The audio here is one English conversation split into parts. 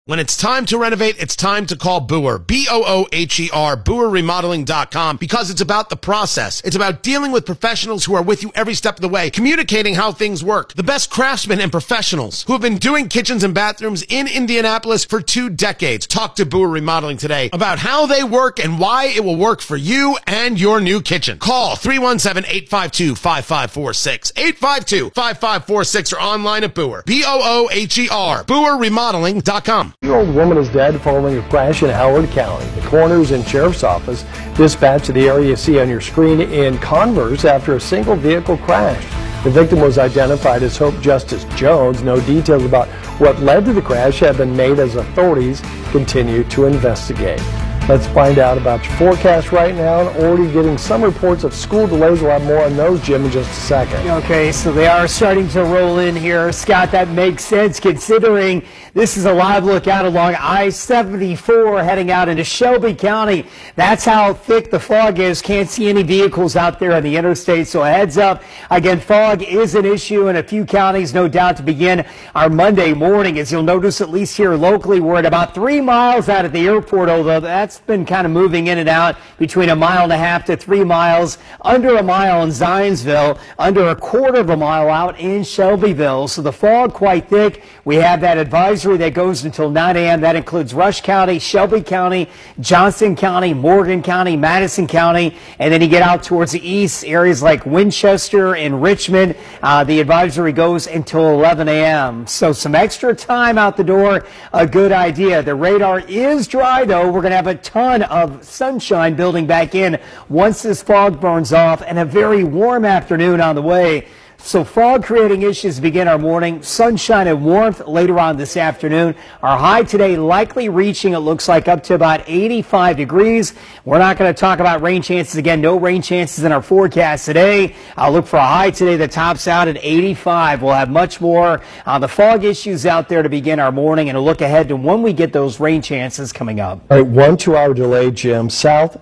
When it's time to renovate, it's time to call Booher, B-O-O-H-E-R, BooherRemodeling.com, because it's about the process. It's about dealing with professionals who are with you every step of the way, communicating how things work. The best craftsmen and professionals who have been doing kitchens and bathrooms in Indianapolis for 2 decades. Talk to Booher Remodeling today about how they work and why it will work for you and your new kitchen. Call 317-852-5546, 852-5546, or online at Booher, B-O-O-H-E-R, BooherRemodeling.com. A year-old woman is dead following a crash in Howard County. The coroner's and sheriff's office dispatched to the area you see on your screen in Converse after a single vehicle crashed. The victim was identified as Hope Justice Jones. No details about what led to the crash have been made as authorities continue to investigate. Let's find out about your forecast right now. Already getting some reports of school delays. We'll have more on those, Jim, in just a second. Okay, so they are starting to roll in here. Scott, that makes sense considering this is a live look out along I-74 heading out into Shelby County. That's how thick the fog is. Can't see any vehicles out there on the interstate, so a heads up. Again, fog is an issue in a few counties, no doubt, to begin our Monday morning. As you'll notice, at least here locally, we're at about 3 miles out at the airport, although that's been kind of moving in and out between 1.5 miles to 3 miles, under 1 mile in Zionsville, under 1/4 mile out in Shelbyville. So the fog quite thick. We have that advisory that goes until 9 a.m. That includes Rush County, Shelby County, Johnson County, Morgan County, Madison County, and then you get out towards the east, areas like Winchester and Richmond. The advisory goes until 11 a.m. So some extra time out the door, a good idea. The radar is dry, though. We're going to have a ton of sunshine building back in once this fog burns off, and a very warm afternoon on the way. So fog creating issues begin our morning. Sunshine and warmth later on this afternoon. Our high today likely reaching, it looks like, up to about 85 degrees. We're not going to talk about rain chances again. No rain chances in our forecast today. I'll look for a high today that tops out at 85. We'll have much more on the fog issues out there to begin our morning, and a look ahead to when we get those rain chances coming up. All right, 1 2-hour delay, Jim. South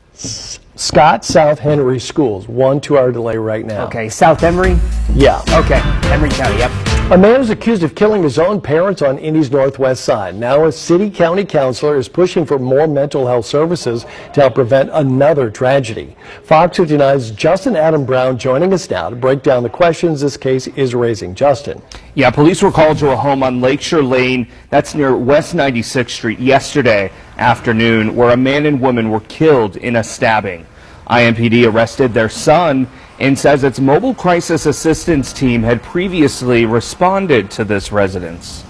Henry Schools, 1 2-hour delay right now. Okay, South Henry? Yeah. Okay, Henry County, yep. A man is accused of killing his own parents on Indy's northwest side. Now a city-county councilor is pushing for more mental health services to help prevent another tragedy. Fox 59's Justin Adam Brown joining us now to break down the questions this case is raising. Justin. Yeah, police were called to a home on Lakeshore Lane, that's near West 96th Street, yesterday afternoon, where a man and woman were killed in a stabbing. IMPD arrested their son and says its mobile crisis assistance team had previously responded to this residence.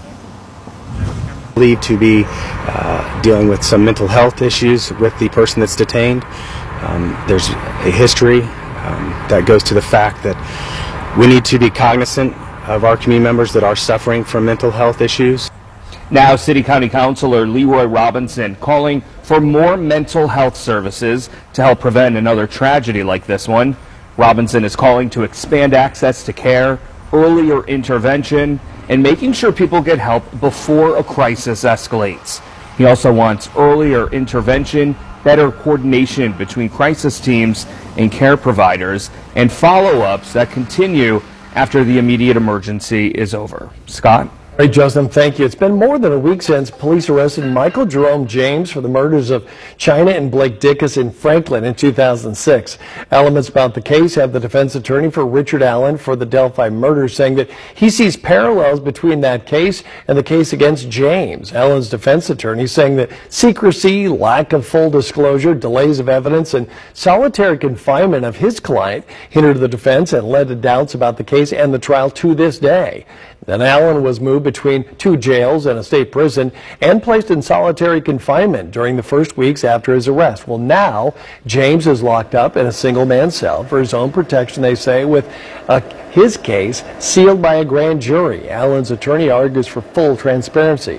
Believed to be dealing with some mental health issues with the person that's detained. There's a history that goes to the fact that we need to be cognizant of our community members that are suffering from mental health issues. Now, City County Councilor Leroy Robinson calling for more mental health services to help prevent another tragedy like this one. Robinson is calling to expand access to care, earlier intervention, and making sure people get help before a crisis escalates. He also wants earlier intervention, better coordination between crisis teams and care providers, and follow-ups that continue after the immediate emergency is over. Scott? All right, Justin, thank you. It's been more than a week since police arrested Michael Jerome James for the murders of China and Blake Dickus in Franklin in 2006. Elements about the case have the defense attorney for Richard Allen for the Delphi murder saying that he sees parallels between that case and the case against James. Allen's defense attorney saying that secrecy, lack of full disclosure, delays of evidence, and solitary confinement of his client hindered the defense and led to doubts about the case and the trial to this day. Then Allen was moved between 2 jails and a state prison and placed in solitary confinement during the first weeks after his arrest. Well, now James is locked up in a single-man cell for his own protection, they say, with his case sealed by a grand jury. Allen's attorney argues for full transparency.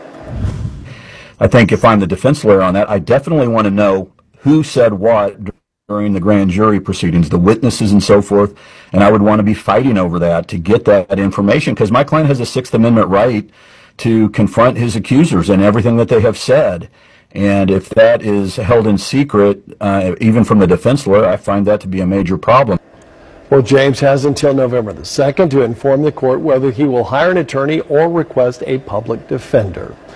I think if I'm the defense lawyer on that, I definitely want to know who said what during the grand jury proceedings, the witnesses and so forth, and I would want to be fighting over that to get that information, because my client has a Sixth Amendment right to confront his accusers and everything that they have said. And if that is held in secret, even from the defense lawyer, I find that to be a major problem. Well, James has until November the 2nd to inform the court whether he will hire an attorney or request a public defender.